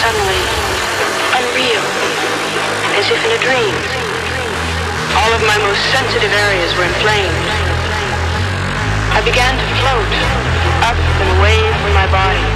suddenly unreal, as if in a dream. All of my most sensitive areas were inflamed. I began to float up and away from my body.